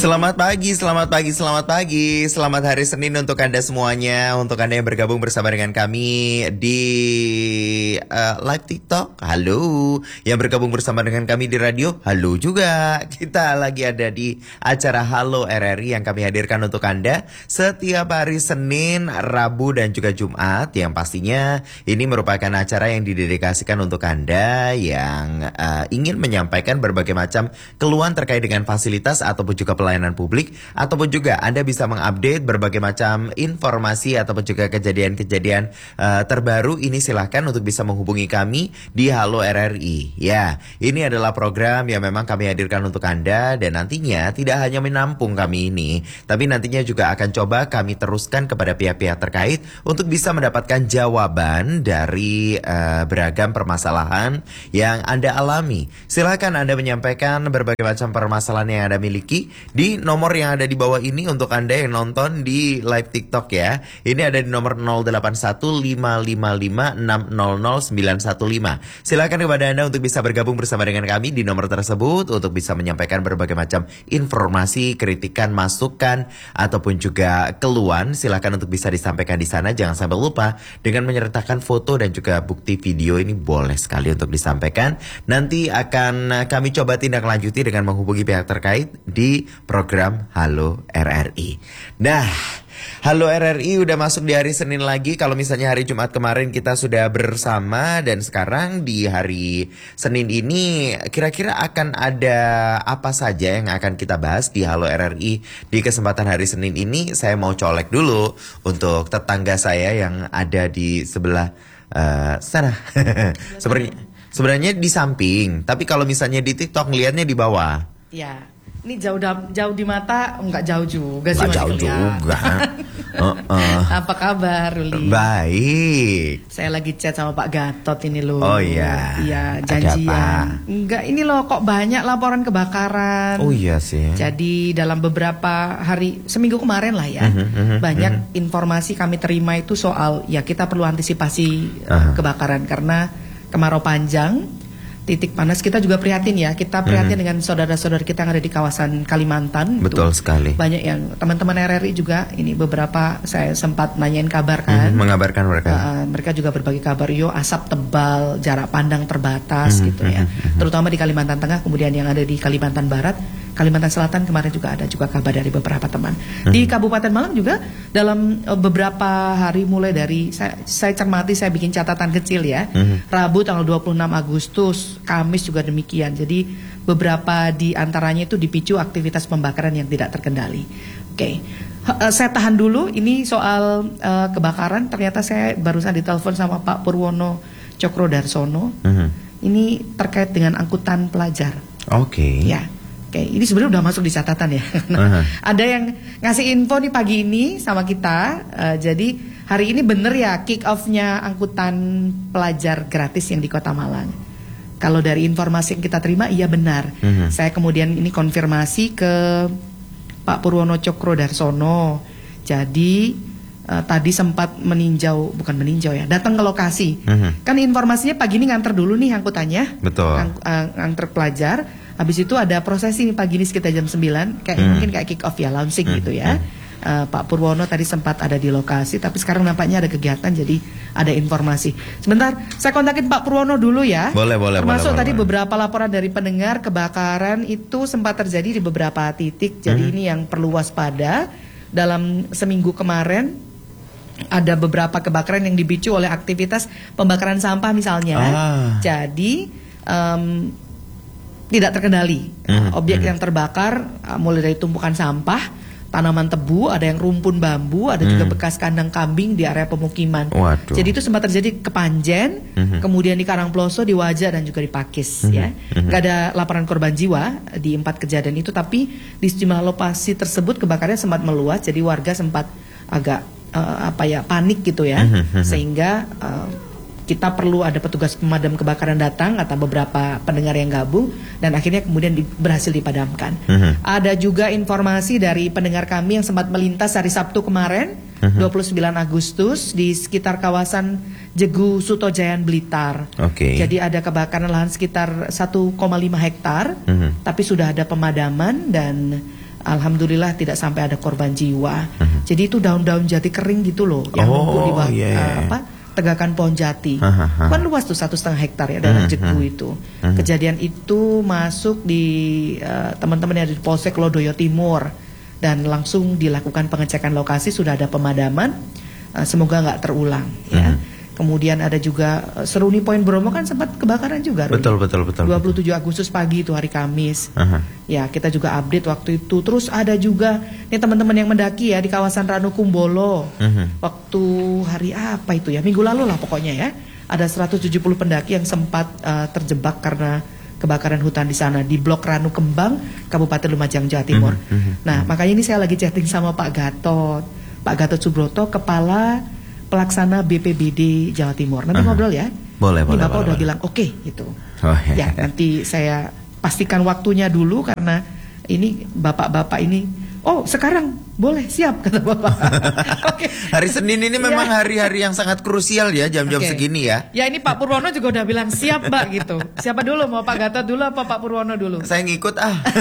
Selamat pagi, selamat pagi, selamat pagi. Selamat hari Senin untuk Anda semuanya. Untuk Anda yang bergabung bersama dengan kami di live TikTok, halo. Yang bergabung bersama dengan kami di radio, halo juga. Kita lagi ada di acara Halo RRI yang kami hadirkan untuk Anda setiap hari Senin, Rabu, dan juga Jumat. Yang pastinya ini merupakan acara yang didedikasikan untuk Anda yang ingin menyampaikan berbagai macam keluhan terkait dengan fasilitas ataupun juga pelayanan publik, ataupun juga Anda bisa mengupdate berbagai macam informasi ataupun juga kejadian-kejadian terbaru. Ini silahkan untuk bisa menghubungi kami di Halo RRI. Ya, ini adalah program yang memang kami hadirkan untuk Anda, dan nantinya tidak hanya menampung kami ini, tapi nantinya juga akan coba kami teruskan kepada pihak-pihak terkait untuk bisa mendapatkan jawaban dari beragam permasalahan yang Anda alami. Silahkan Anda menyampaikan berbagai macam permasalahan yang Anda miliki di nomor yang ada di bawah ini untuk Anda yang nonton di live TikTok ya. Ini ada di nomor 081555600915. Silakan kepada Anda untuk bisa bergabung bersama dengan kami di nomor tersebut untuk bisa menyampaikan berbagai macam informasi, kritikan, masukan ataupun juga keluhan. Silakan untuk bisa disampaikan di sana. Jangan sampai lupa dengan menyertakan foto dan juga bukti video, ini boleh sekali untuk disampaikan. Nanti akan kami coba tindak lanjuti dengan menghubungi pihak terkait di program Halo RRI. Nah, Halo RRI udah masuk di hari Senin lagi. Kalau misalnya hari Jumat kemarin kita sudah bersama, dan sekarang di hari Senin ini kira-kira akan ada apa saja yang akan kita bahas di Halo RRI di kesempatan hari Senin ini. Saya mau colek dulu untuk tetangga saya yang ada di sebelah sana. Sebenarnya di samping, tapi kalau misalnya di TikTok ngelihatnya di bawah. Ya. Ini jauh di mata, enggak jauh juga sih. Enggak jauh juga. Apa kabar, Ruli? Baik. Saya lagi chat sama Pak Gatot ini loh. Oh iya. Iya, janjian. Enggak, ini loh kok banyak laporan kebakaran. Oh iya sih. Jadi dalam beberapa hari, seminggu kemarin lah ya, banyak informasi kami terima itu soal ya kita perlu antisipasi kebakaran karena kemarau panjang. Titik panas, kita juga prihatin ya. Kita prihatin dengan saudara-saudara kita yang ada di kawasan Kalimantan. Betul sekali. Banyak yang teman-teman RRI juga, ini beberapa saya sempat nanyain kabar kan. Mengabarkan mereka. Mereka juga berbagi kabar, asap tebal, jarak pandang terbatas gitu ya. Terutama di Kalimantan Tengah, kemudian yang ada di Kalimantan Barat, Kalimantan Selatan kemarin juga ada juga kabar dari beberapa teman. Di Kabupaten Malang juga dalam beberapa hari mulai dari saya cermati, saya bikin catatan kecil ya. Rabu tanggal 26 Agustus, Kamis juga demikian. Jadi beberapa di antaranya itu dipicu aktivitas pembakaran yang tidak terkendali. Oke. Saya tahan dulu ini soal kebakaran. Ternyata saya barusan ditelepon sama Pak Purwono Cokrodarsono. Ini terkait dengan angkutan pelajar. Oke. Ya. Oke, ini sebenarnya udah masuk di catatan ya. Ada yang ngasih info nih pagi ini sama kita. Jadi hari ini bener ya kick off-nya angkutan pelajar gratis yang di Kota Malang. Kalau dari informasi yang kita terima, iya benar. Saya kemudian ini konfirmasi ke Pak Purwono Cokrodarsono. Jadi tadi sempat bukan meninjau ya, datang ke lokasi. Kan informasinya pagi ini nganter dulu nih angkutannya. Betul. Nganter pelajar. Habis itu ada prosesi nih pagi ini sekitar jam 9, mungkin kayak kick off ya, launching gitu ya. Pak Purwono tadi sempat ada di lokasi, tapi sekarang nampaknya ada kegiatan, jadi ada informasi. Sebentar, saya kontakin Pak Purwono dulu ya. Boleh. Termasuk tadi beberapa laporan dari pendengar, kebakaran itu sempat terjadi di beberapa titik. Jadi ini yang perlu waspada. Dalam seminggu kemarin ada beberapa kebakaran yang dipicu oleh aktivitas pembakaran sampah misalnya. Jadi tidak terkendali. Objek yang terbakar mulai dari tumpukan sampah, tanaman tebu, ada yang rumpun bambu, ada juga bekas kandang kambing di area pemukiman. Waduh. Jadi itu sempat terjadi ke Panjen, kemudian di Karangploso, di Wajah, dan juga di Pakis. Ya, nggak ada laporan korban jiwa di 4 kejadian itu, tapi di sejumlah lokasi tersebut kebakarannya sempat meluas, jadi warga sempat agak panik gitu ya, sehingga kita perlu ada petugas pemadam kebakaran datang atau beberapa pendengar yang gabung, dan akhirnya kemudian berhasil dipadamkan. Ada juga informasi dari pendengar kami yang sempat melintas hari Sabtu kemarin, 29 Agustus di sekitar kawasan Jegu Sutojayan Blitar. Jadi ada kebakaran lahan sekitar 1,5 hektar, tapi sudah ada pemadaman dan Alhamdulillah tidak sampai ada korban jiwa. Jadi itu daun-daun jati kering gitu loh, yang numpuk di bawah tegakan pohon jati. Kan luas tuh 1,5 hektar ya daerah Jeku itu. Kejadian itu masuk di teman-teman yang ada di Polsek Lodoyo Timur dan langsung dilakukan pengecekan lokasi, sudah ada pemadaman. Semoga nggak terulang ya. Kemudian ada juga Seruni Point Bromo kan sempat kebakaran juga. Betul. 27 Agustus pagi itu hari Kamis. Ya, kita juga update waktu itu. Terus ada juga nih teman-teman yang mendaki ya di kawasan Ranu Kumbolo. Waktu hari apa itu ya? Minggu lalu lah pokoknya ya. Ada 170 pendaki yang sempat terjebak karena kebakaran hutan di sana di Blok Ranu Kembang, Kabupaten Lumajang, Jawa Timur. Nah, makanya ini saya lagi chatting sama Pak Gatot Subroto, Kepala Pelaksana BPBD Jawa Timur. Nanti ngobrol ya. Boleh. Bapak udah bilang oke gitu. Ya, nanti saya pastikan waktunya dulu karena ini bapak-bapak ini. Oh, sekarang boleh, siap kata Bapak. Hari Senin ini memang hari-hari yang sangat krusial ya, jam-jam segini ya. Ya, ini Pak Purwono juga udah bilang siap, Mbak gitu. Siapa dulu, mau Pak Gatot dulu apa Pak Purwono dulu? Saya ngikut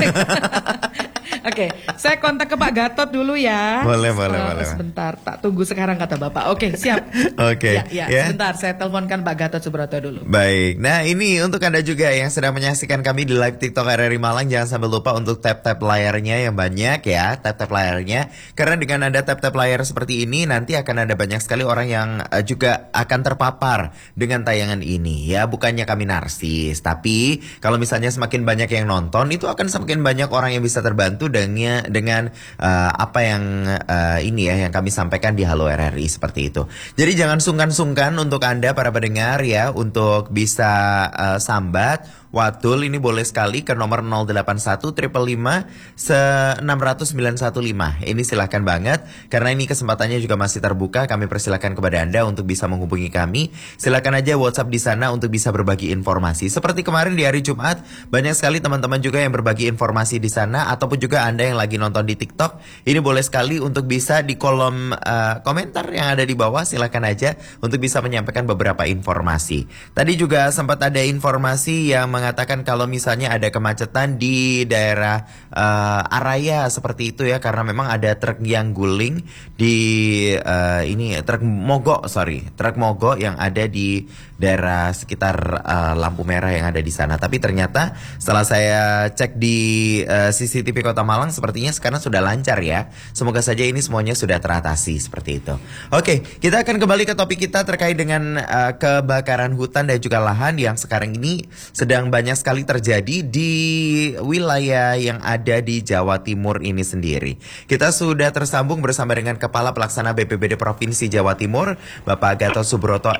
Oke, saya kontak ke Pak Gatot dulu ya. Boleh. Sebentar, tak tunggu sekarang kata Bapak. Oke, siap. Oke. Ya, sebentar, saya teleponkan Pak Gatot Subroto dulu. Baik, nah ini untuk Anda juga yang sedang menyaksikan kami di live TikTok RRI Malang, jangan sampai lupa untuk tap-tap layarnya yang banyak ya, tap-tap layarnya. Karena dengan Anda tap-tap layar seperti ini, nanti akan ada banyak sekali orang yang juga akan terpapar dengan tayangan ini ya. Bukannya kami narsis, tapi kalau misalnya semakin banyak yang nonton, itu akan semakin banyak orang yang bisa terbantu dengan apa yang ini ya yang kami sampaikan di Halo RRI seperti itu. Jadi jangan sungkan-sungkan untuk Anda para pendengar ya untuk bisa sambat Watul ini boleh sekali ke nomor 081 555 600 915. Ini silahkan banget karena ini kesempatannya juga masih terbuka. Kami persilakan kepada Anda untuk bisa menghubungi kami. Silakan aja WhatsApp di sana untuk bisa berbagi informasi. Seperti kemarin di hari Jumat, banyak sekali teman-teman juga yang berbagi informasi di sana, ataupun juga Anda yang lagi nonton di TikTok. Ini boleh sekali untuk bisa di kolom komentar yang ada di bawah, silakan aja untuk bisa menyampaikan beberapa informasi. Tadi juga sempat ada informasi yang mengatakan kalau misalnya ada kemacetan di daerah Araya seperti itu ya, karena memang ada truk yang guling di truk mogok yang ada di daerah sekitar lampu merah yang ada di sana. Tapi ternyata setelah saya cek di CCTV Kota Malang, sepertinya sekarang sudah lancar ya. Semoga saja ini semuanya sudah teratasi seperti itu. Oke, kita akan kembali ke topik kita terkait dengan kebakaran hutan dan juga lahan yang sekarang ini sedang banyak sekali terjadi di wilayah yang ada di Jawa Timur ini sendiri. Kita sudah tersambung bersama dengan Kepala Pelaksana BPBD Provinsi Jawa Timur, Bapak Gatot Subroto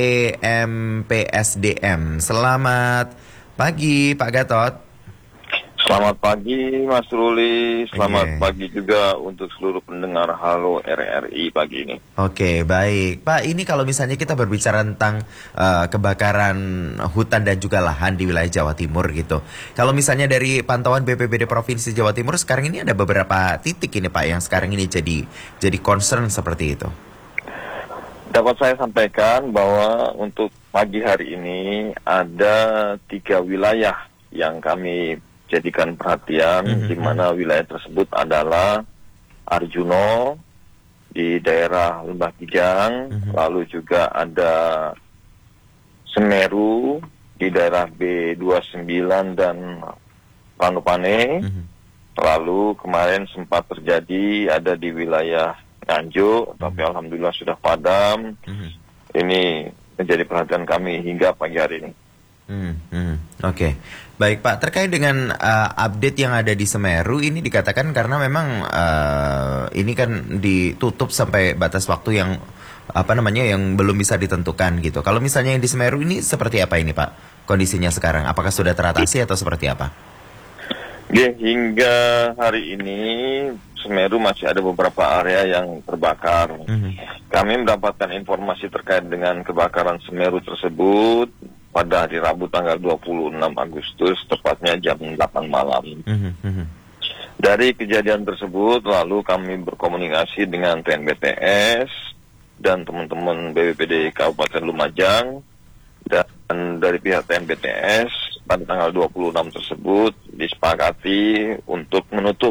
SEMPSDM. Selamat pagi Pak Gatot. Selamat pagi Mas Ruli, selamat pagi juga untuk seluruh pendengar Halo RRI pagi ini. Oke, baik. Pak, ini kalau misalnya kita berbicara tentang kebakaran hutan dan juga lahan di wilayah Jawa Timur gitu. Kalau misalnya dari pantauan BPBD Provinsi Jawa Timur, sekarang ini ada beberapa titik ini Pak yang sekarang ini jadi concern seperti itu. Dapat saya sampaikan bahwa untuk pagi hari ini ada 3 wilayah yang kami jadikan perhatian, di mana wilayah tersebut adalah Arjuno di daerah Lembah Kijang, lalu juga ada Semeru di daerah B29 dan Ranupane, lalu kemarin sempat terjadi ada di wilayah Nganjuk, tapi alhamdulillah sudah padam. Ini menjadi perhatian kami hingga pagi hari ini. Oke. Baik Pak, terkait dengan update yang ada di Semeru ini dikatakan karena memang ini kan ditutup sampai batas waktu yang yang belum bisa ditentukan gitu. Kalau misalnya yang di Semeru ini seperti apa ini Pak? Kondisinya sekarang apakah sudah teratasi atau seperti apa? Hingga hari ini Semeru masih ada beberapa area yang terbakar. Kami mendapatkan informasi terkait dengan kebakaran Semeru tersebut pada hari Rabu tanggal 26 Agustus, tepatnya jam 8 malam. Dari kejadian tersebut, lalu kami berkomunikasi dengan TNBTS dan teman-teman BPBD Kabupaten Lumajang, dan dari pihak TNBTS pada tanggal 26 tersebut disepakati untuk menutup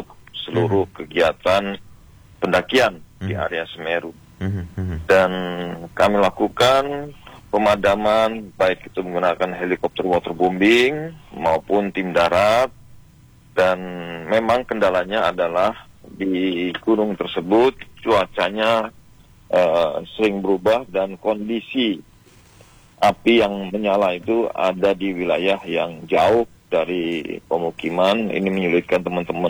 seluruh kegiatan pendakian di area Semeru. Dan kami lakukan pemadaman baik itu menggunakan helikopter waterbombing maupun tim darat, dan memang kendalanya adalah di gunung tersebut cuacanya sering berubah dan kondisi api yang menyala itu ada di wilayah yang jauh dari pemukiman. Ini menyulitkan teman-teman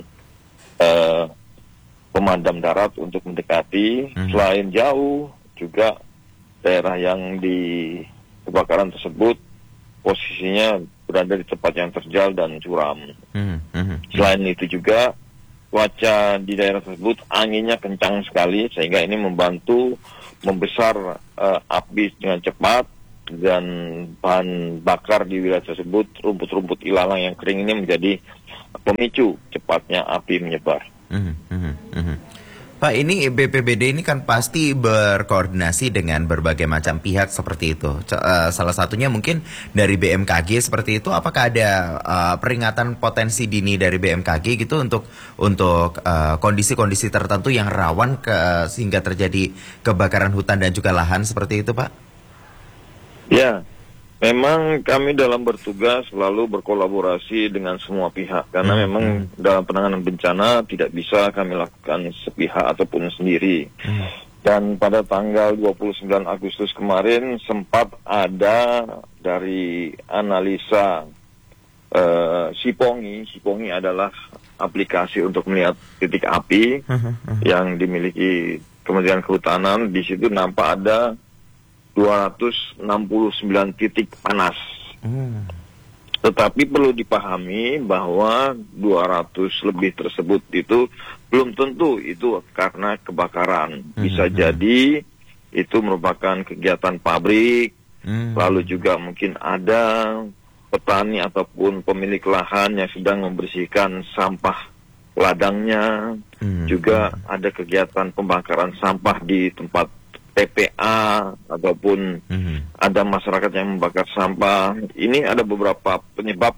pemadam darat untuk mendekati. Selain jauh, juga daerah yang di kebakaran tersebut posisinya berada di tempat yang terjal dan curam. Selain itu juga cuaca di daerah tersebut anginnya kencang sekali, sehingga ini membantu membesar api dengan cepat, dan bahan bakar di wilayah tersebut, rumput-rumput ilalang yang kering ini menjadi pemicu cepatnya api menyebar. Pak, ini BPBD ini kan pasti berkoordinasi dengan berbagai macam pihak seperti itu. Salah satunya mungkin dari BMKG seperti itu. Apakah ada peringatan potensi dini dari BMKG gitu untuk kondisi-kondisi tertentu yang rawan sehingga terjadi kebakaran hutan dan juga lahan seperti itu, Pak? Ya, memang kami dalam bertugas selalu berkolaborasi dengan semua pihak, karena memang dalam penanganan bencana tidak bisa kami lakukan sepihak ataupun sendiri. Dan pada tanggal 29 Agustus kemarin sempat ada dari analisa Sipongi. Sipongi adalah aplikasi untuk melihat titik api yang dimiliki Kementerian Kehutanan. Di situ nampak ada 269 titik panas. Tetapi perlu dipahami bahwa 200 lebih tersebut itu belum tentu itu karena kebakaran. Bisa jadi itu merupakan kegiatan pabrik, lalu juga mungkin ada petani ataupun pemilik lahan yang sedang membersihkan sampah ladangnya. Juga ada kegiatan pembakaran sampah di tempat TPA, ataupun ada masyarakat yang membakar sampah. Ini ada beberapa penyebab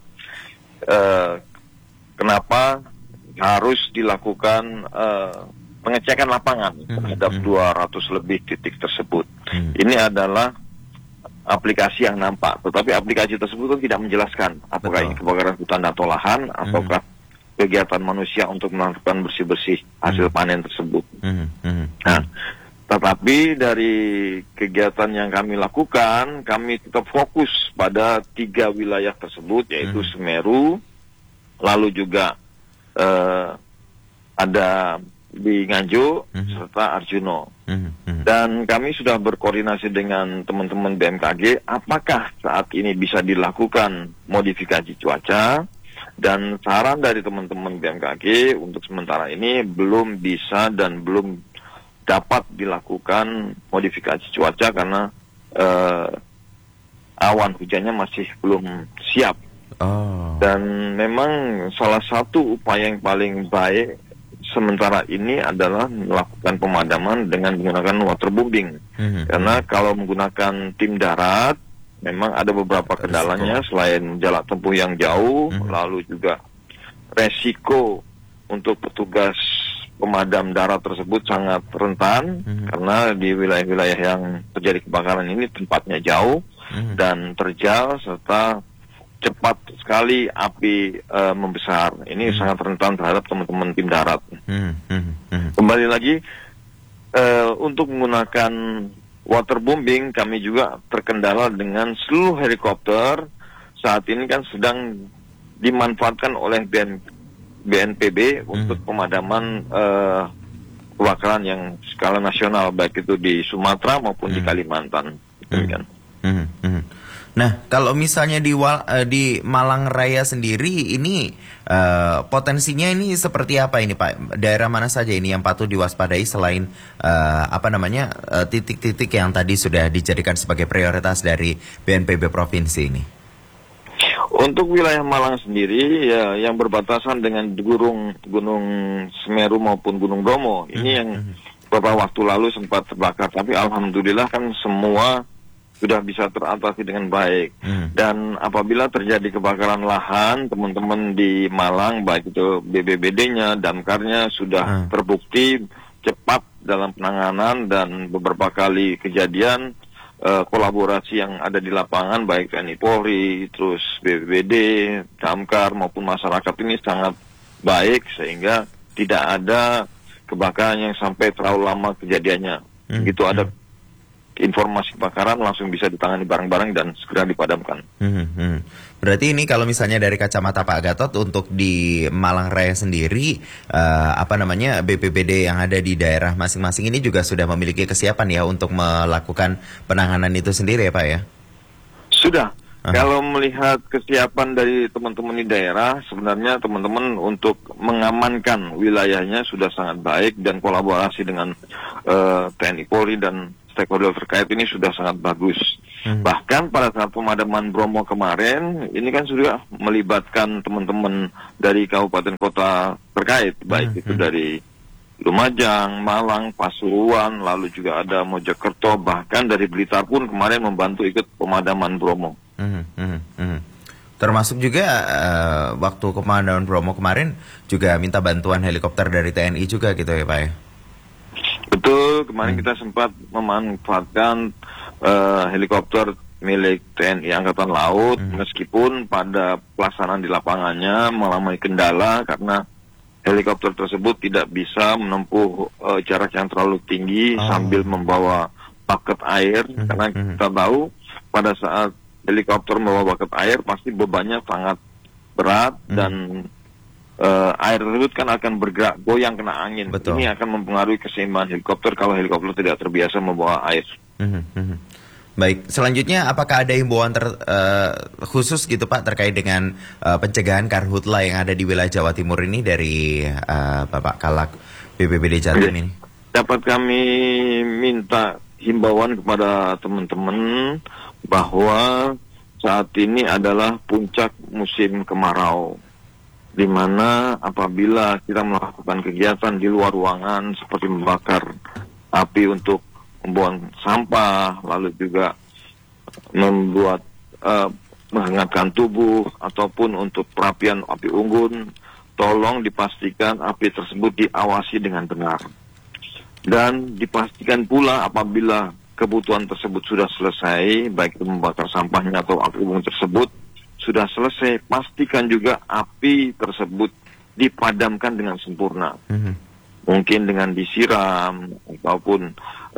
kenapa harus dilakukan pengecekan lapangan terhadap 200 lebih titik tersebut. Ini adalah aplikasi yang nampak, tetapi aplikasi tersebut tidak menjelaskan apakah ini kebakaran hutan atau lahan, ataukah kegiatan manusia untuk melakukan bersih-bersih hasil panen tersebut. Nah, tetapi dari kegiatan yang kami lakukan, kami tetap fokus pada 3 wilayah tersebut, yaitu Semeru, lalu juga ada di Nganjuk, serta Arjuno. Dan kami sudah berkoordinasi dengan teman-teman BMKG, apakah saat ini bisa dilakukan modifikasi cuaca. Dan saran dari teman-teman BMKG untuk sementara ini belum bisa dan belum dapat dilakukan modifikasi cuaca karena awan hujannya masih belum siap. Dan memang salah satu upaya yang paling baik sementara ini adalah melakukan pemadaman dengan menggunakan waterbombing. Karena kalau menggunakan tim darat memang ada beberapa kendalanya, selain jarak tempuh yang jauh, lalu juga resiko untuk petugas pemadam darat tersebut sangat rentan, karena di wilayah-wilayah yang terjadi kebakaran ini tempatnya jauh dan terjal, serta cepat sekali api membesar. Ini sangat rentan terhadap teman-teman tim darat. Kembali lagi, untuk menggunakan waterbombing kami juga terkendala dengan seluruh helikopter saat ini kan sedang dimanfaatkan oleh BNPB untuk pemadaman kebakaran yang skala nasional, baik itu di Sumatera maupun di Kalimantan. Nah, kalau misalnya di Malang Raya sendiri ini potensinya ini seperti apa ini, Pak? Daerah mana saja ini yang patut diwaspadai selain titik-titik yang tadi sudah dijadikan sebagai prioritas dari BNPB provinsi ini? Untuk wilayah Malang sendiri, ya, yang berbatasan dengan Gunung Semeru maupun Gunung Bromo, ini yang beberapa waktu lalu sempat terbakar. Tapi alhamdulillah kan semua sudah bisa teratasi dengan baik. Dan apabila terjadi kebakaran lahan, teman-teman di Malang, baik itu BBBD-nya, damkarnya sudah terbukti cepat dalam penanganan, dan beberapa kali kejadian kolaborasi yang ada di lapangan, baik TNI Polri, terus BBBD, damkar maupun masyarakat ini sangat baik, sehingga tidak ada kebakaran yang sampai terlalu lama kejadiannya. Begitu ada informasi kebakaran langsung bisa ditangani bareng-bareng dan segera dipadamkan. Berarti ini kalau misalnya dari kacamata Pak Gatot untuk di Malang Raya sendiri, BPBD yang ada di daerah masing-masing ini juga sudah memiliki kesiapan ya untuk melakukan penanganan itu sendiri ya Pak ya? Sudah. Kalau melihat kesiapan dari teman-teman di daerah, sebenarnya teman-teman untuk mengamankan wilayahnya sudah sangat baik, dan kolaborasi dengan TNI Polri dan stakeholder terkait ini sudah sangat bagus. Bahkan pada saat pemadaman Bromo kemarin, ini kan sudah melibatkan teman-teman dari kabupaten kota terkait, baik itu dari Lumajang, Malang, Pasuruan, lalu juga ada Mojokerto, bahkan dari Blitar pun kemarin membantu ikut pemadaman Bromo. Termasuk juga waktu pemadaman Bromo kemarin juga minta bantuan helikopter dari TNI juga gitu ya Pak ya? Betul, kemarin kita sempat memanfaatkan helikopter milik TNI Angkatan Laut, meskipun pada pelaksanaan di lapangannya mengalami kendala karena helikopter tersebut tidak bisa menempuh jarak yang terlalu tinggi sambil membawa bucket air, karena kita tahu pada saat helikopter membawa bucket air pasti bebannya sangat berat, dan air tersebut kan akan bergerak goyang kena angin. Betul. Ini akan mempengaruhi keseimbangan helikopter kalau helikopter tidak terbiasa membawa air. Baik, selanjutnya apakah ada himbauan khusus gitu Pak terkait dengan pencegahan karhutla yang ada di wilayah Jawa Timur ini dari Bapak Kalak BPBD Jatim ini? Dapat kami minta himbauan kepada teman-teman bahwa saat ini adalah puncak musim kemarau, di mana apabila kita melakukan kegiatan di luar ruangan seperti membakar api untuk membuang sampah, lalu juga membuat menghangatkan tubuh, ataupun untuk perapian api unggun, tolong dipastikan api tersebut diawasi dengan benar. Dan dipastikan pula apabila kebutuhan tersebut sudah selesai, baik itu membakar sampahnya atau api unggun tersebut sudah selesai, pastikan juga api tersebut dipadamkan dengan sempurna. Mungkin dengan disiram, ataupun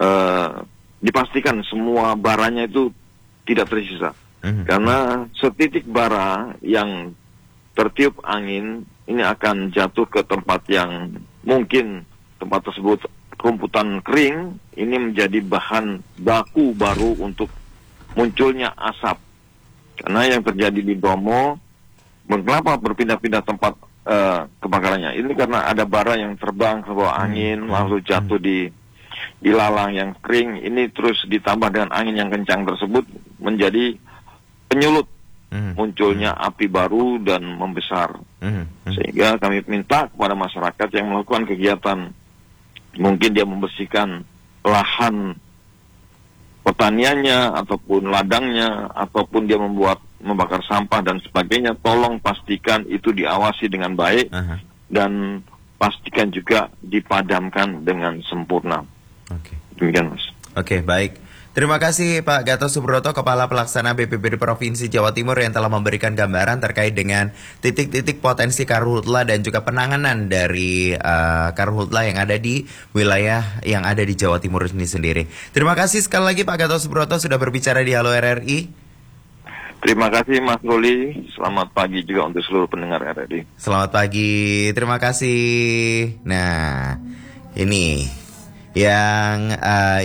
dipastikan semua baranya itu tidak tersisa. Karena setitik bara yang tertiup angin ini akan jatuh ke tempat yang mungkin tempat tersebut rumputan kering, ini menjadi bahan baku baru untuk munculnya asap. Karena yang terjadi di Bromo, mengapa berpindah-pindah tempat kebakarannya? Ini karena ada bara yang terbang ke bawah angin, lalu jatuh di lalang yang kering. Ini terus ditambah dengan angin yang kencang tersebut menjadi penyulut munculnya api baru dan membesar. Sehingga kami minta kepada masyarakat yang melakukan kegiatan, mungkin dia membersihkan lahan pertaniannya ataupun ladangnya, ataupun dia membakar sampah dan sebagainya, tolong pastikan itu diawasi dengan baik dan pastikan juga dipadamkan dengan sempurna. Demikian Mas. Oke, baik. Terima kasih Pak Gatot Subroto, Kepala Pelaksana BPBD Provinsi Jawa Timur yang telah memberikan gambaran terkait dengan titik-titik potensi karhutla dan juga penanganan dari karhutla yang ada di wilayah yang ada di Jawa Timur ini sendiri. Terima kasih sekali lagi Pak Gatot Subroto sudah berbicara di Halo RRI. Terima kasih Mas Ruli. Selamat pagi juga untuk seluruh pendengar RRI. Selamat pagi, terima kasih. Nah, ini yang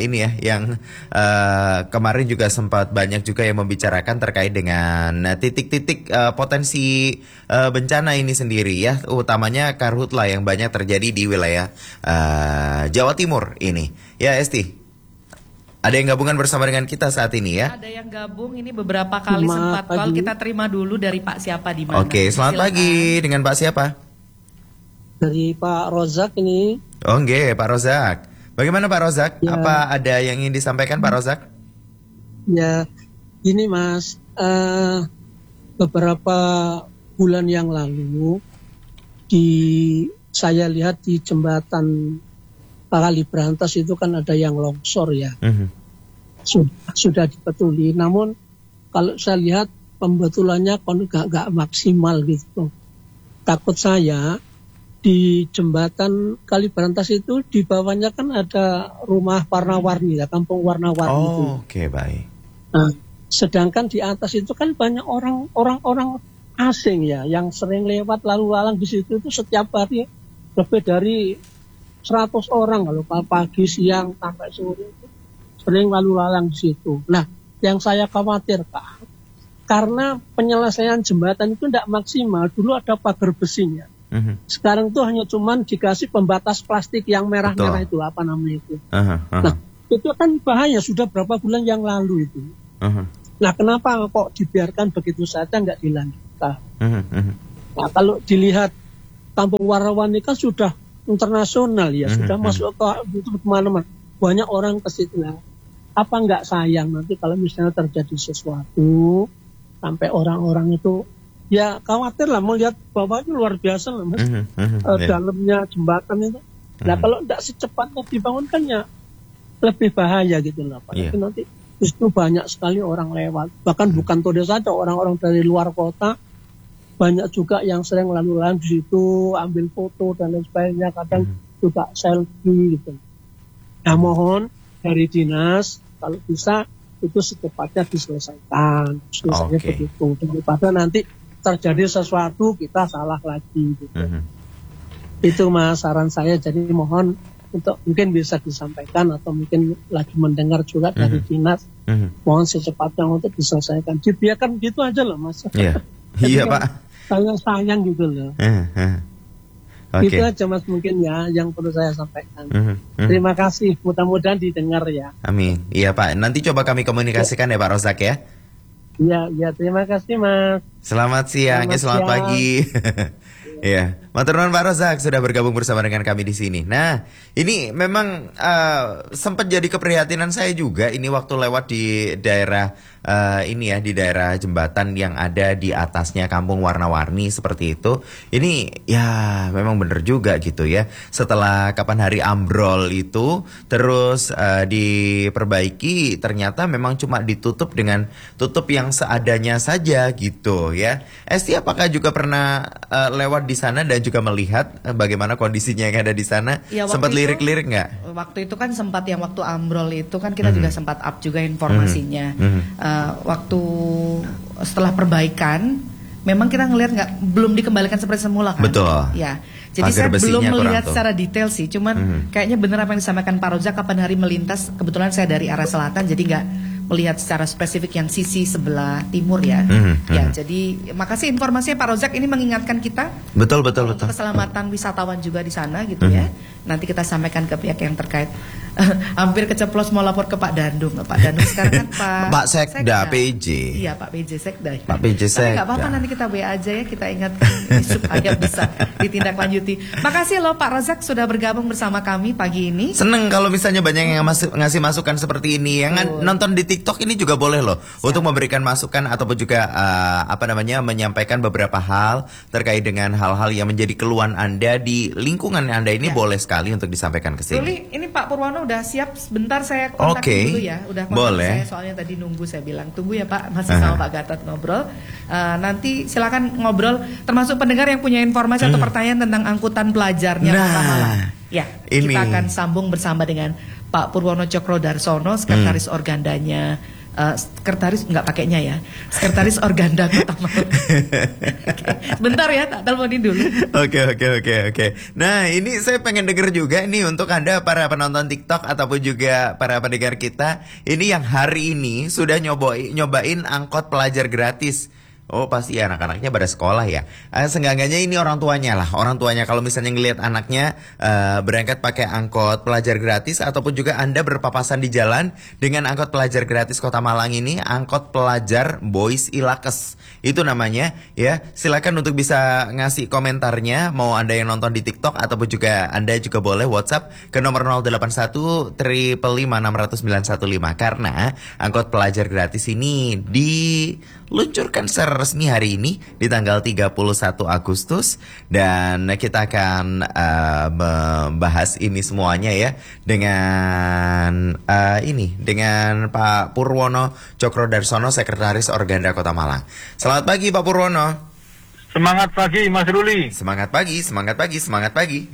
kemarin juga sempat banyak juga yang membicarakan terkait dengan titik-titik potensi bencana ini sendiri ya, utamanya karhutla yang banyak terjadi di wilayah Jawa Timur ini. Ya Esti, ada yang gabungan bersama dengan kita saat ini ya? Ada yang gabung ini beberapa kali sempat call, kita terima dulu dari Pak siapa di mana? Oke, selamat pagi, dengan Pak siapa? Dari Pak Rozak ini. Oke, Pak Rozak. Bagaimana Pak Rozak? Ya. Apa ada yang ingin disampaikan Pak Rozak? Ya, ini Mas, beberapa bulan yang lalu saya lihat di jembatan Kali Brantas itu kan ada yang longsor ya. Sudah dibetuli. Namun kalau saya lihat pembetulannya nggak maksimal gitu. Takut saya di jembatan Kali Brantas itu di bawahnya kan ada rumah warna-warni ya, kampung warna-warni itu. Oke, baik. Nah, sedangkan di atas itu kan banyak orang-orang asing ya yang sering lewat lalu lalang di situ itu setiap hari lebih dari 100 orang kalau pagi, siang sampai sore itu sering lalu lalang di situ. Nah, yang saya khawatirkan karena penyelesaian jembatan itu tidak maksimal. Dulu ada pagar besinya. Sekarang tuh hanya cuman dikasih pembatas plastik yang merah-merah itu, apa namanya itu. Nah, itu kan bahaya, sudah berapa bulan yang lalu itu. Nah, kenapa kok dibiarkan begitu saja nggak dilanjutkan? Nah, kalau dilihat kampung warna-warni kan sudah internasional ya, sudah masuk ke mana-mana. Banyak orang ke situ. Nah, apa nggak sayang nanti kalau misalnya terjadi sesuatu sampai orang-orang itu ya khawatir lah melihat bawahnya luar biasa lah Mas. Dalamnya jembatan itu. Nah, kalau tidak secepatnya dibangun kan ya lebih bahaya gitu lah Pak. Nanti itu banyak sekali orang lewat. Bahkan bukan Tode saja, orang-orang dari luar kota banyak juga yang sering lalu-lalang di situ, ambil foto dan lain sebagainya, kadang juga selfie gitu. Nah, mohon dari dinas kalau bisa itu secepatnya diselesaikan, selesainya begitu, daripada nanti terjadi sesuatu kita salah lagi gitu. Itu Mas saran saya, jadi mohon untuk mungkin bisa disampaikan atau mungkin lagi mendengar juga dari dinas, mohon secepatnya untuk diselesaikan. Dibiarkan gitu aja loh Mas. Iya Pak. Saya sayang gitu loh. Itu aja Mas mungkin ya yang perlu saya sampaikan. Terima kasih, mudah-mudahan didengar ya. Amin. Iya Pak, nanti coba kami komunikasikan ya Pak Rozak ya. Iya, terima kasih Mas. Selamat siang, selamat pagi. Iya, matur nuwun Pak Rozak sudah bergabung bersama dengan kami di sini. Nah, ini memang sempat jadi keprihatinan saya juga ini waktu lewat di daerah ini ya, di daerah jembatan yang ada di atasnya kampung warna-warni seperti itu. Ini ya memang benar juga gitu ya. Setelah kapan hari ambrol itu terus diperbaiki, ternyata memang cuma ditutup dengan tutup yang seadanya saja gitu ya. Esti, apakah juga pernah lewat di sana dan juga melihat bagaimana kondisinya yang ada di sana? Ya, sempat lirik-lirik nggak? Waktu itu kan sempat yang waktu ambrol itu kan kita juga sempat up juga informasinya. Waktu setelah perbaikan, memang kita ngelihat belum dikembalikan seperti semula kan? Betul. Ya. Jadi saya belum melihat secara detail sih, cuman kayaknya benar apa yang disampaikan Pak Rozak, kapan hari melintas. Kebetulan saya dari arah selatan, jadi nggak melihat secara spesifik yang sisi sebelah timur ya. Ya, jadi makasih informasinya Pak Rozak, ini mengingatkan kita. Betul. Keselamatan wisatawan juga di sana gitu ya. Nanti kita sampaikan ke pihak yang terkait. Hampir keceplos mau lapor ke Pak Dandung. Pak Dandung sekarang kan Pak Sekda PJ. Iya, Pak PJ Sekda. Pak PJ Sekda. Tapi nggak apa-apa, nanti kita WA aja ya, kita ingatkan supaya bisa ditindaklanjuti. Makasih loh Pak Rozak sudah bergabung bersama kami pagi ini. Seneng kalau misalnya banyak yang ngasih masukan seperti ini. Yang nonton di TikTok ini juga boleh loh. Untuk memberikan masukan ataupun juga menyampaikan beberapa hal terkait dengan hal-hal yang menjadi keluhan Anda di lingkungan Anda ini boleh sekali untuk disampaikan ke sini. Ruli, ini Pak Purwono udah siap, sebentar saya kontak dulu ya. Udah kontak boleh. Saya soalnya tadi nunggu, saya bilang tunggu ya Pak, masih sama Pak Gatot ngobrol. Nanti silakan ngobrol, termasuk pendengar yang punya informasi atau pertanyaan tentang angkutan pelajarnya Kota Malang. Ya, ini. Kita akan sambung bersama dengan Pak Purwono Cokrodarsono, sekretaris organdanya. Sekretaris nggak pakainya ya, sekretaris Organda Kota Malang. Bentar ya, tak teleponin dulu. Oke. Nah, ini saya pengen denger juga nih untuk Anda para penonton TikTok ataupun juga para pendengar kita, ini yang hari ini sudah nyobain angkot pelajar gratis. Oh pasti ya, anak-anaknya pada sekolah ya. Seenggaknya ini orang tuanya lah. Orang tuanya kalau misalnya ngelihat anaknya berangkat pakai angkot pelajar gratis, ataupun juga Anda berpapasan di jalan dengan angkot pelajar gratis Kota Malang ini, angkot pelajar Boys Ilakes itu namanya ya. Silakan untuk bisa ngasih komentarnya, mau Anda yang nonton di TikTok ataupun juga Anda juga boleh WhatsApp ke nomor 081 555 60915, karena angkot pelajar gratis ini diluncurkan secara resmi hari ini di tanggal 31 Agustus, dan kita akan membahas ini semuanya ya dengan dengan Pak Purwono Cokrodarsono, Sekretaris Organda Kota Malang. Selamat pagi Pak Purwono. Semangat pagi Mas Ruli. Semangat pagi, semangat pagi, semangat pagi.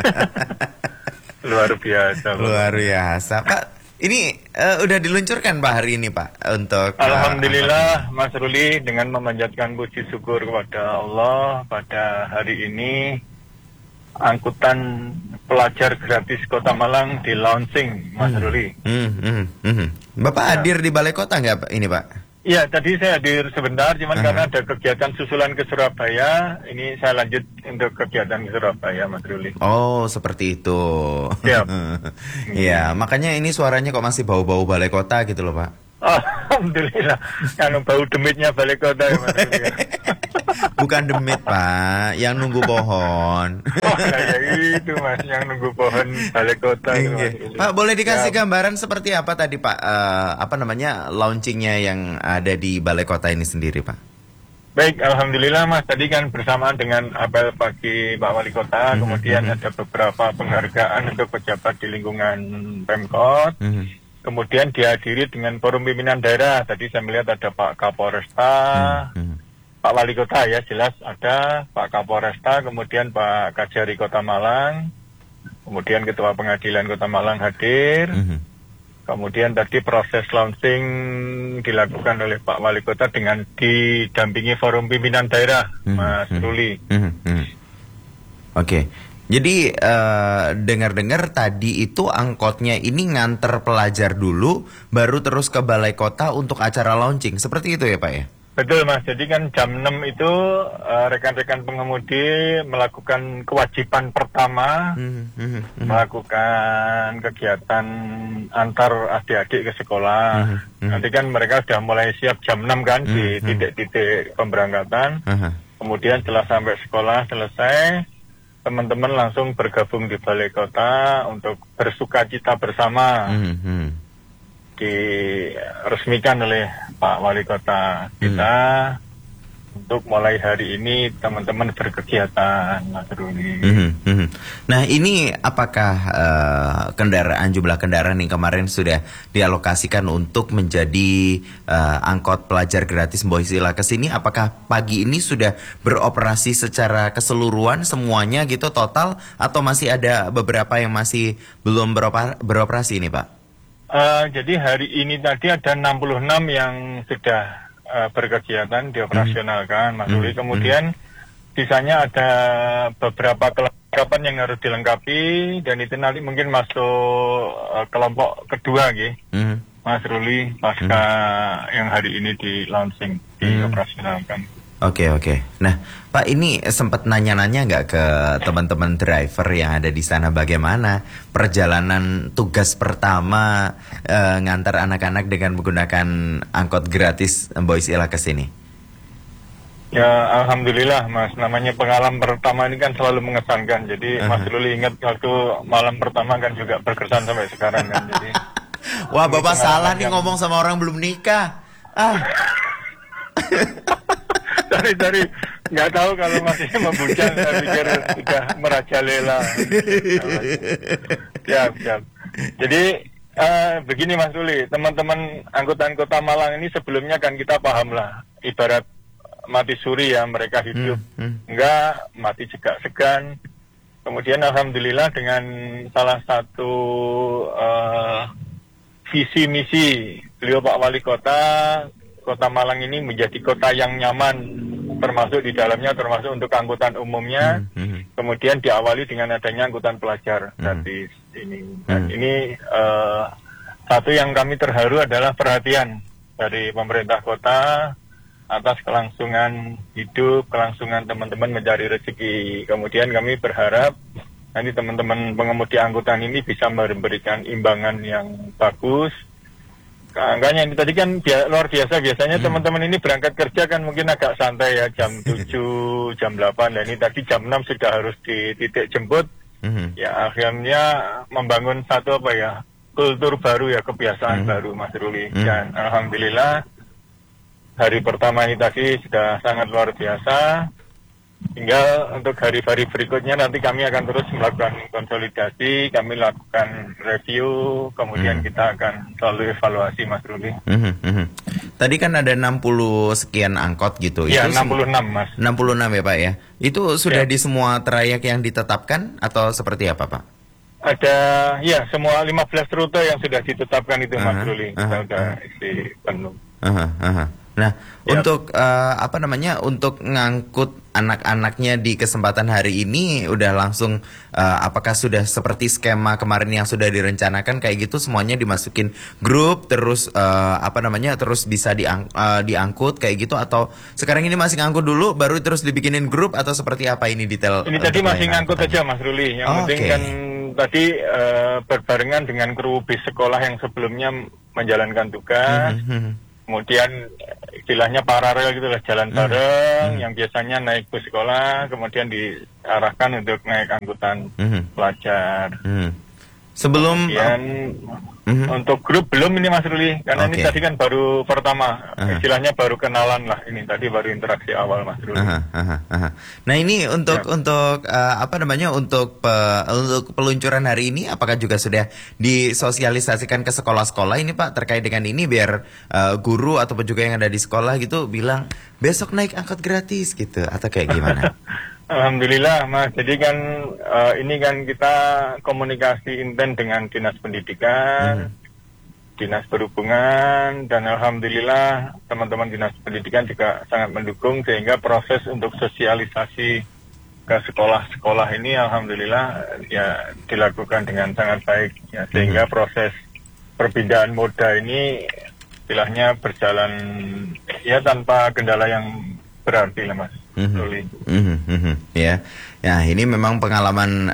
Luar biasa. Luar biasa Pak. Ini udah diluncurkan Pak hari ini Pak untuk Alhamdulillah Mas Ruli, dengan memanjatkan puji syukur kepada Allah, pada hari ini angkutan pelajar gratis Kota Malang di launching Mas Ruli. Bapak hadir di Balai Kota nggak Pak ini Pak? Iya, tadi saya hadir sebentar, cuman karena ada kegiatan susulan ke Surabaya, ini saya lanjut untuk kegiatan ke Surabaya, Mas Ruli. Oh, seperti itu. Siap. Iya, makanya ini suaranya kok masih bau-bau Balai Kota gitu loh, Pak. Alhamdulillah, yang bau demitnya Balai Kota ya, Mas Ruli. Bukan demit Pak, yang nunggu pohon. Oh ya itu Mas, yang nunggu pohon Balai Kota itu, Mas. Pak, boleh dikasih gambaran seperti apa tadi Pak, launchingnya yang ada di Balai Kota ini sendiri Pak? Baik, Alhamdulillah Mas, tadi kan bersamaan dengan apel pagi Pak Wali Kota, kemudian ada beberapa penghargaan untuk pejabat di lingkungan Pemkot, kemudian dihadiri dengan forum pimpinan daerah. Tadi saya melihat ada Pak Kapolresta, Pak Wali Kota ya jelas ada, Pak Kapolresta, kemudian Pak Kajari Kota Malang, kemudian Ketua Pengadilan Kota Malang hadir, kemudian tadi proses launching dilakukan oleh Pak Wali Kota dengan didampingi forum pimpinan daerah, Mas Ruli. Oke. Jadi dengar-dengar tadi itu angkotnya ini nganter pelajar dulu, baru terus ke Balai Kota untuk acara launching, seperti itu ya Pak ya? Betul Mas, jadi kan jam 6 itu rekan-rekan pengemudi melakukan kewajiban pertama, melakukan kegiatan antar adik-adik ke sekolah. Nanti kan mereka sudah mulai siap jam 6 kan di titik-titik pemberangkatan. Kemudian setelah sampai sekolah selesai, teman-teman langsung bergabung di Balai Kota untuk bersukacita bersama. Diresmikan oleh Pak Wali Kota kita untuk mulai hari ini teman-teman berkegiatan, Mas Ruli. Nah ini apakah jumlah kendaraan yang kemarin sudah dialokasikan untuk menjadi angkot pelajar gratis Boys Ilakes ini, apakah pagi ini sudah beroperasi secara keseluruhan semuanya gitu total, atau masih ada beberapa yang masih belum beroperasi ini Pak? Jadi hari ini tadi ada 66 yang sudah berkegiatan dioperasionalkan, Mas Ruli. Kemudian sisanya ada beberapa kelengkapan yang harus dilengkapi, dan itu nanti mungkin masuk kelompok kedua gitu, Mas Ruli, pasca yang hari ini di launching, dioperasionalkan. Oke. Nah, Pak, ini sempat nanya-nanya nggak ke teman-teman driver yang ada di sana, bagaimana perjalanan tugas pertama ngantar anak-anak dengan menggunakan angkot gratis Boys Ilakes ini? Ya, Alhamdulillah Mas, namanya pengalaman pertama ini kan selalu mengesankan. Jadi Mas Ruli ingat waktu malam pertama kan juga berkesan sampai sekarang kan. Jadi wah, Bapak salah nih ngomong sama orang belum nikah. Dari nggak tahu kalau masih membujang, saya pikir sudah merajalela. Siap. Jadi begini Mas Ruli, teman-teman angkutan Kota Malang ini sebelumnya kan kita paham lah, ibarat mati suri ya, mereka hidup enggak, mati juga segan. Kemudian Alhamdulillah dengan salah satu visi misi beliau Pak Wali Kota, Kota Malang ini menjadi kota yang nyaman, termasuk di dalamnya, termasuk untuk angkutan umumnya. Kemudian diawali dengan adanya angkutan pelajar gratis ini. Dan ini satu yang kami terharu adalah perhatian dari pemerintah kota atas kelangsungan hidup, kelangsungan teman-teman mencari rezeki. Kemudian kami berharap nanti teman-teman pengemudi angkutan ini bisa memberikan imbangan yang bagus. Angkanya ini tadi kan luar biasa, biasanya teman-teman ini berangkat kerja kan mungkin agak santai ya, jam 7, jam 8, dan ini tadi jam 6 sudah harus di titik jemput. Ya akhirnya membangun satu kultur baru ya, kebiasaan baru Mas Ruli. Dan alhamdulillah hari pertama ini tadi sudah sangat luar biasa. Tinggal untuk hari-hari berikutnya nanti kami akan terus melakukan konsolidasi, kami lakukan review, kemudian kita akan selalu evaluasi Mas Ruli. Tadi kan ada 60 sekian angkot gitu. Ya, itu 66 Mas. 66 ya Pak ya. Itu sudah Ya. di semua trayek yang ditetapkan atau seperti apa Pak? Ada ya semua 15 rute yang sudah ditetapkan itu Mas Ruli. Kita sudah isi penuh. Nah, Ya. untuk untuk ngangkut anak-anaknya di kesempatan hari ini udah langsung apakah sudah seperti skema kemarin yang sudah direncanakan kayak gitu, semuanya dimasukin grup terus terus bisa diangkut kayak gitu, atau sekarang ini masih ngangkut dulu baru terus dibikinin grup, atau seperti apa ini detail? Ini tadi masih ngangkut aja Mas Ruli. Yang penting kan tadi berbarengan dengan kru bis sekolah yang sebelumnya menjalankan tugas. Kemudian istilahnya paralel gitu lah, jalan bareng, yang biasanya naik bus sekolah, kemudian diarahkan untuk naik angkutan pelajar. Sebelum Kemudian untuk grup belum ini Mas Ruli, karena ini tadi kan baru pertama, istilahnya baru kenalan lah, ini tadi baru interaksi awal Mas Ruli. Nah ini untuk peluncuran hari ini apakah juga sudah disosialisasikan ke sekolah-sekolah ini Pak terkait dengan ini, biar guru ataupun juga yang ada di sekolah gitu bilang besok naik angkot gratis gitu, atau kayak gimana? Alhamdulillah Mas, jadi kan ini kan kita komunikasi intens dengan Dinas Pendidikan, Dinas Perhubungan, dan alhamdulillah teman-teman Dinas Pendidikan juga sangat mendukung, sehingga proses untuk sosialisasi ke sekolah-sekolah ini alhamdulillah ya dilakukan dengan sangat baik ya, sehingga proses perpindahan moda ini istilahnya berjalan ya tanpa kendala yang berarti lah Mas. Ya, ini memang pengalaman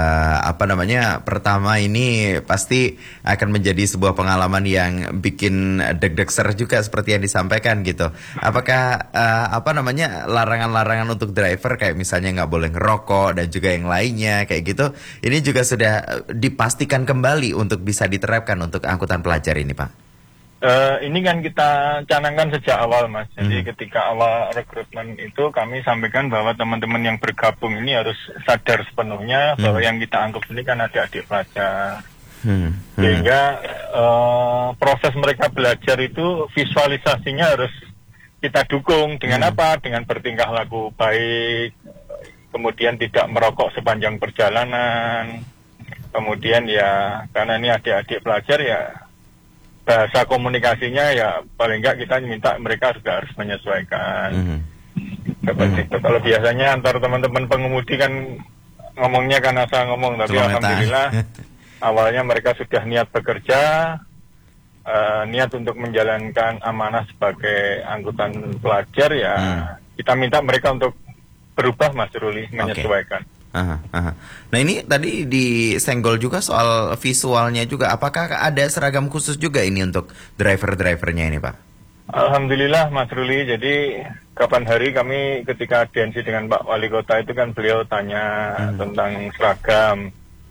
pertama ini pasti akan menjadi sebuah pengalaman yang bikin deg-deg juga seperti yang disampaikan gitu. Apakah larangan-larangan untuk driver kayak misalnya nggak boleh ngerokok dan juga yang lainnya kayak gitu, ini juga sudah dipastikan kembali untuk bisa diterapkan untuk angkutan pelajar ini Pak? Ini kan kita canangkan sejak awal Mas. Jadi ketika awal rekrutmen itu kami sampaikan bahwa teman-teman yang bergabung ini harus sadar sepenuhnya bahwa yang kita angkut ini kan adik-adik pelajar. Sehingga proses mereka belajar itu visualisasinya harus kita dukung dengan apa? Dengan bertingkah laku baik, kemudian tidak merokok sepanjang perjalanan, kemudian ya karena ini adik-adik pelajar ya bahasa komunikasinya ya paling enggak kita minta mereka juga harus menyesuaikan. Seperti itu. Kalau biasanya antar teman-teman pengemudi kan ngomongnya kan asal ngomong, tapi alhamdulillah awalnya mereka sudah niat bekerja, niat untuk menjalankan amanah sebagai angkutan pelajar ya. Kita minta mereka untuk berubah Mas Ruli, menyesuaikan. Nah ini tadi disenggol juga soal visualnya juga. Apakah ada seragam khusus juga ini untuk driver-drivernya ini Pak? Alhamdulillah Mas Ruli. Jadi kapan hari kami ketika audiensi dengan Pak Wali Kota itu kan beliau tanya tentang seragam.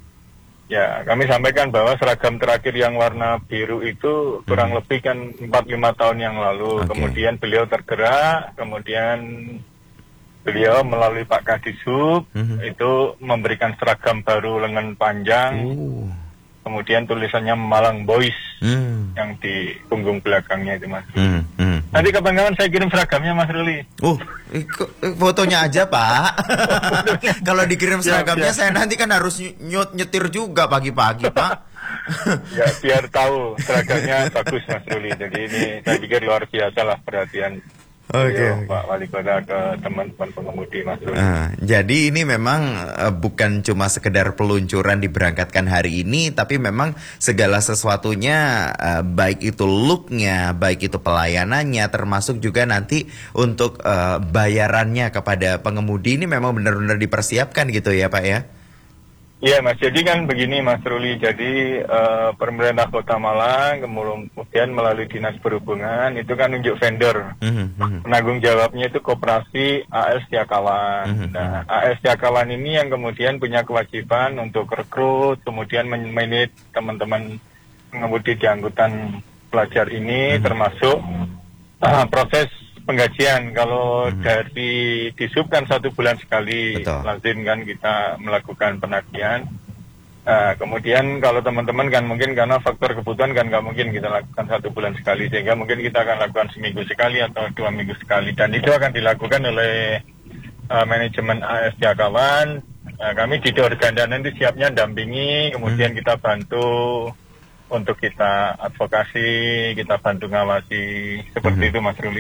Ya kami sampaikan bahwa seragam terakhir yang warna biru itu kurang lebih kan 4-5 tahun yang lalu. Kemudian beliau tergerak, kemudian beliau melalui Pak Kadishub itu memberikan seragam baru lengan panjang, kemudian tulisannya Malang Boys yang di punggung belakangnya itu Mas. Nanti kapan-kapan saya kirim seragamnya Mas Ruli. Fotonya aja Pak. Kalau dikirim seragamnya saya nanti kan harus nyetir juga pagi-pagi Pak. Ya biar tahu seragamnya bagus Mas Ruli. Jadi ini saya pikir luar biasa lah perhatian Oke. Pak Wali Kota ke teman-teman pengemudi Mas Ruli. Jadi ini memang bukan cuma sekedar peluncuran diberangkatkan hari ini, tapi memang segala sesuatunya, baik itu looknya, baik itu pelayanannya, termasuk juga nanti untuk bayarannya kepada pengemudi ini memang benar-benar dipersiapkan gitu ya Pak ya? Iya Mas, jadi kan begini Mas Ruli, jadi pemerintah Kota Malang kemudian melalui Dinas Perhubungan itu kan nunjuk vendor. Penanggung jawabnya itu Koperasi AS Tiakawan. Nah, AS Tiakawan ini yang kemudian punya kewajiban untuk rekrut, kemudian memanage teman-teman pengemudi di angkutan pelajar ini, termasuk proses penggajian. Kalau dari disub kan 1 bulan sekali, lazim kan kita melakukan penagihan. Kemudian kalau teman-teman kan mungkin karena faktor kebutuhan kan nggak mungkin kita lakukan 1 bulan sekali, sehingga mungkin kita akan lakukan seminggu sekali atau 2 minggu sekali, dan itu akan dilakukan oleh manajemen AS Tiakawan. Kami di Organda nanti siapnya dampingi, kemudian kita bantu untuk kita advokasi, kita bantu ngawasi, seperti itu Mas Ruli.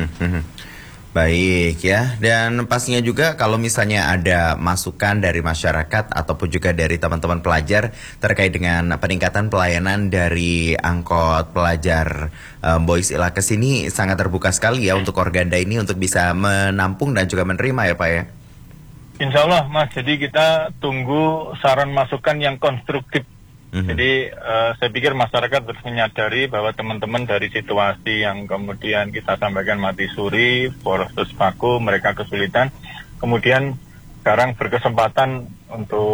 Baik ya, dan pastinya juga kalau misalnya ada masukan dari masyarakat ataupun juga dari teman-teman pelajar terkait dengan peningkatan pelayanan dari angkot pelajar Boys Ilakes ini sangat terbuka sekali ya untuk Organda ini untuk bisa menampung dan juga menerima ya Pak ya? Insya Allah Mas, jadi kita tunggu saran masukan yang konstruktif. Jadi saya pikir masyarakat harus menyadari bahwa teman-teman dari situasi yang kemudian kita sampaikan mati suri, poros paku, mereka kesulitan, kemudian sekarang berkesempatan untuk